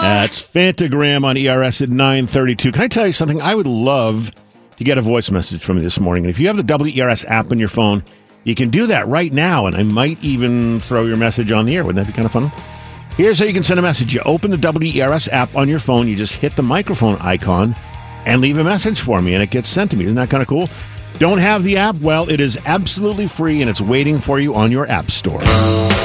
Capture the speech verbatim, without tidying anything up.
That's Fantagram on E R S at nine thirty-two. Can I tell you something? I would love to get a voice message from you this morning. And if you have the W E R S app on your phone, you can do that right now, and I might even throw your message on the air. Wouldn't that be kind of fun? Here's how you can send a message. You open the W E R S app on your phone, you just hit the microphone icon and leave a message for me, and it gets sent to me. Isn't that kind of cool? Don't have the app? Well, it is absolutely free, and it's waiting for you on your app store.